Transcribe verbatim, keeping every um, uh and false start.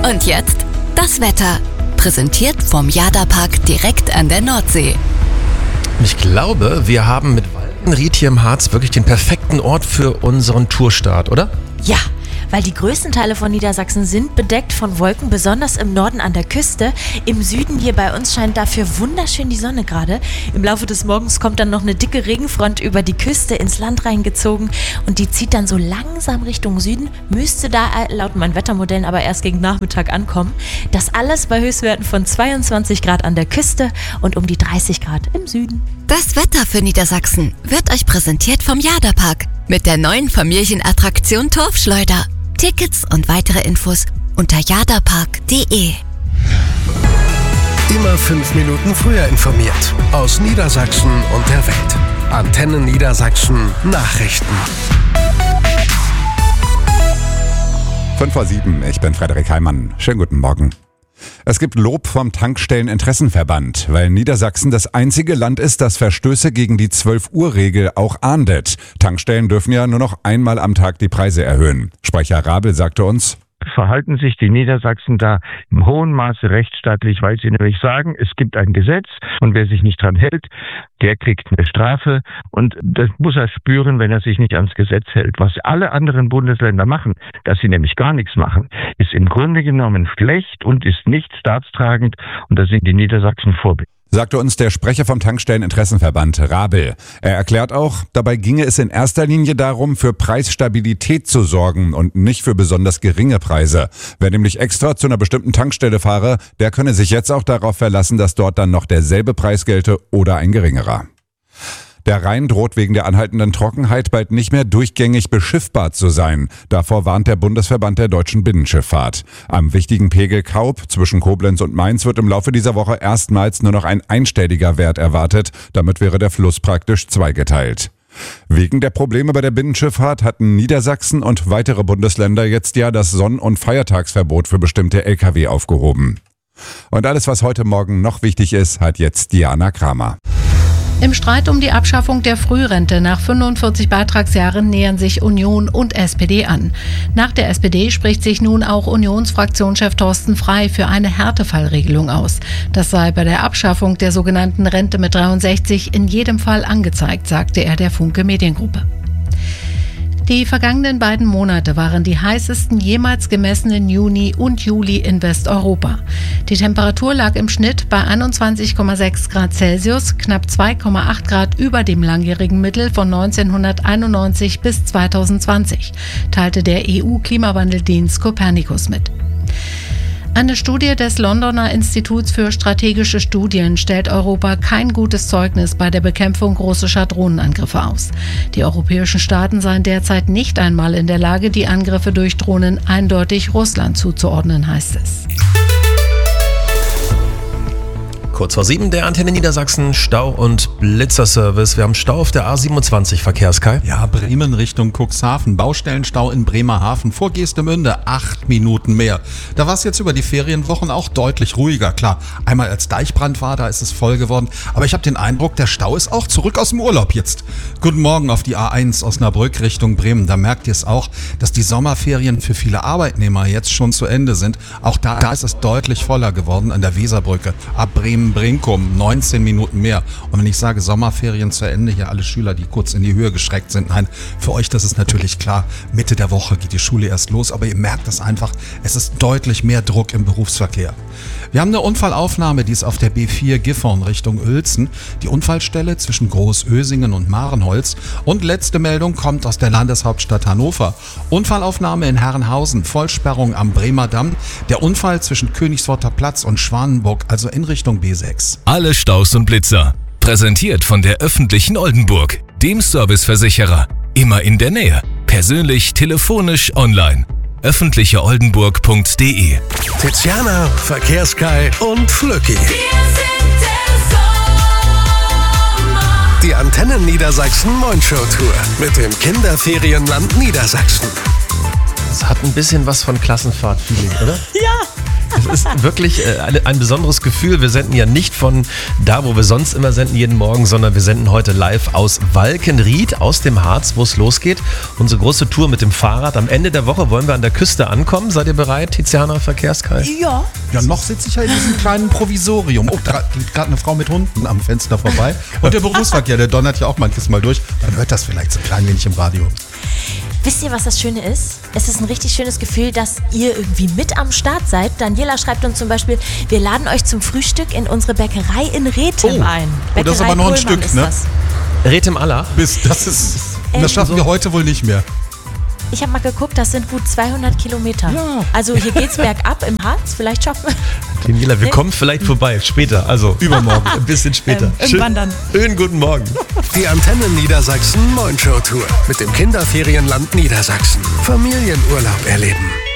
Und jetzt das Wetter. Präsentiert vom Jada-Park direkt an der Nordsee. Ich glaube, wir haben mit Waldenried hier im Harz wirklich den perfekten Ort für unseren Tourstart, oder? Ja, weil die größten Teile von Niedersachsen sind bedeckt von Wolken, besonders im Norden an der Küste. Im Süden hier bei uns scheint dafür wunderschön die Sonne gerade. Im Laufe des Morgens kommt dann noch eine dicke Regenfront über die Küste ins Land reingezogen und die zieht dann so langsam Richtung Süden, müsste da laut meinen Wettermodellen aber erst gegen Nachmittag ankommen. Das alles bei Höchstwerten von zweiundzwanzig Grad an der Küste und um die dreißig Grad im Süden. Das Wetter für Niedersachsen wird euch präsentiert vom Jada-Park mit der neuen Familienattraktion Torfschleuder. Tickets und weitere Infos unter jadapark punkt de. Immer fünf Minuten früher informiert. Aus Niedersachsen und der Welt. Antenne Niedersachsen Nachrichten. fünf vor sieben, ich bin Frederik Heimann. Schönen guten Morgen. Es gibt Lob vom Tankstelleninteressenverband, weil Niedersachsen das einzige Land ist, das Verstöße gegen die zwölf-Uhr-Regel auch ahndet. Tankstellen dürfen ja nur noch einmal am Tag die Preise erhöhen. Sprecher Rabel sagte uns: Verhalten sich die Niedersachsen da im hohen Maße rechtsstaatlich, weil sie nämlich sagen, es gibt ein Gesetz und wer sich nicht dran hält, der kriegt eine Strafe und das muss er spüren, wenn er sich nicht ans Gesetz hält. Was alle anderen Bundesländer machen, dass sie nämlich gar nichts machen, ist im Grunde genommen schlecht und ist nicht staatstragend und da sind die Niedersachsen Vorbild. Sagte uns der Sprecher vom Tankstelleninteressenverband Rabel. Er erklärt auch, dabei ginge es in erster Linie darum, für Preisstabilität zu sorgen und nicht für besonders geringe Preise. Wer nämlich extra zu einer bestimmten Tankstelle fahre, der könne sich jetzt auch darauf verlassen, dass dort dann noch derselbe Preis gelte oder ein geringerer. Der Rhein droht wegen der anhaltenden Trockenheit bald nicht mehr durchgängig beschiffbar zu sein. Davor warnt der Bundesverband der deutschen Binnenschifffahrt. Am wichtigen Pegel Kaub zwischen Koblenz und Mainz wird im Laufe dieser Woche erstmals nur noch ein einstelliger Wert erwartet. Damit wäre der Fluss praktisch zweigeteilt. Wegen der Probleme bei der Binnenschifffahrt hatten Niedersachsen und weitere Bundesländer jetzt ja das Sonn- und Feiertagsverbot für bestimmte L K W aufgehoben. Und alles, was heute Morgen noch wichtig ist, hat jetzt Diana Kramer. Im Streit um die Abschaffung der Frührente nach fünfundvierzig Beitragsjahren nähern sich Union und S P D an. Nach der S P D spricht sich nun auch Unionsfraktionschef Thorsten Frey für eine Härtefallregelung aus. Das sei bei der Abschaffung der sogenannten Rente mit dreiundsechzig in jedem Fall angezeigt, sagte er der Funke Mediengruppe. Die vergangenen beiden Monate waren die heißesten jemals gemessenen Juni und Juli in Westeuropa. Die Temperatur lag im Schnitt bei einundzwanzig Komma sechs Grad Celsius, knapp zwei Komma acht Grad über dem langjährigen Mittel von neunzehnhunderteinundneunzig bis zweitausendzwanzig, teilte der E U-Klimawandeldienst Copernicus mit. Eine Studie des Londoner Instituts für strategische Studien stellt Europa kein gutes Zeugnis bei der Bekämpfung russischer Drohnenangriffe aus. Die europäischen Staaten seien derzeit nicht einmal in der Lage, die Angriffe durch Drohnen eindeutig Russland zuzuordnen, heißt es. Kurz vor sieben, der Antenne Niedersachsen Stau- und Blitzerservice. Wir haben Stau auf der A siebenundzwanzig, Verkehrskai. Ja, Bremen Richtung Cuxhaven. Baustellenstau in Bremerhaven. Vor Geestemünde acht Minuten mehr. Da war es jetzt über die Ferienwochen auch deutlich ruhiger. Klar, einmal als Deichbrand war, da ist es voll geworden. Aber ich habe den Eindruck, der Stau ist auch zurück aus dem Urlaub jetzt. Guten Morgen auf die A eins Osnabrück Richtung Bremen. Da merkt ihr es auch, dass die Sommerferien für viele Arbeitnehmer jetzt schon zu Ende sind. Auch da, da ist es deutlich voller geworden an der Weserbrücke. Ab Bremen Brinkum, neunzehn Minuten mehr. Und wenn ich sage Sommerferien zu Ende, hier alle Schüler, die kurz in die Höhe geschreckt sind, nein, für euch, das ist natürlich klar, Mitte der Woche geht die Schule erst los, aber ihr merkt es einfach, es ist deutlich mehr Druck im Berufsverkehr. Wir haben eine Unfallaufnahme, die ist auf der B vier Gifhorn Richtung Uelzen, die Unfallstelle zwischen Großösingen und Marenholz. Und letzte Meldung kommt aus der Landeshauptstadt Hannover. Unfallaufnahme in Herrenhausen, Vollsperrung am Bremer Damm, der Unfall zwischen Königsworter Platz und Schwanenburg, also in Richtung B sechs. Alle Staus und Blitzer. Präsentiert von der öffentlichen Oldenburg, dem Serviceversicherer. Immer in der Nähe. Persönlich, telefonisch, online. öffentliche oldenburg punkt de. Tiziana, Verkehrskai und Flöcki. Die Antenne Niedersachsen Moin-Show-Tour mit dem Kinderferienland Niedersachsen. Das hat ein bisschen was von Klassenfahrt-Feeling, oder? Ja! Es ist wirklich äh, ein, ein besonderes Gefühl. Wir senden ja nicht von da, wo wir sonst immer senden, jeden Morgen, sondern wir senden heute live aus Walkenried, aus dem Harz, wo es losgeht. Unsere große Tour mit dem Fahrrad. Am Ende der Woche wollen wir an der Küste ankommen. Seid ihr bereit, Tiziana Verkehrskai? Ja. Ja, noch sitze ich ja in diesem kleinen Provisorium. Oh, da geht gerade eine Frau mit Hunden am Fenster vorbei. Und der Berufsverkehr, der donnert ja auch manches Mal durch. Man hört das vielleicht so ein klein wenig im Radio. Wisst ihr, was das Schöne ist? Es ist ein richtig schönes Gefühl, dass ihr irgendwie mit am Start seid. Daniela schreibt uns zum Beispiel, wir laden euch zum Frühstück in unsere Bäckerei in Rethem oh. ein. Oh, das ist aber noch ein Stück, ist ne? Das. Rethem Allah? Bis, das ist, das schaffen wir heute wohl nicht mehr. Ich habe mal geguckt, das sind gut zweihundert Kilometer. Ja. Also hier geht's bergab im Harz, vielleicht schaffen wir... Daniela, wir nee. kommen vielleicht vorbei, später, also übermorgen, ein bisschen später. Ähm, irgendwann dann. Schönen guten Morgen. Die Antenne Niedersachsen Moin Show Tour mit dem Kinderferienland Niedersachsen. Familienurlaub erleben.